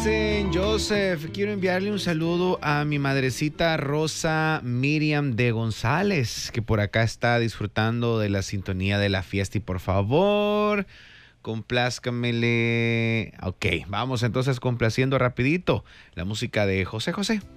dicen, Joseph, quiero enviarle un saludo a mi madrecita Rosa Miriam de González, que por acá está disfrutando de la sintonía de la fiesta. Y por favor, complázcamele. Ok, vamos entonces complaciendo rapidito la música de José José.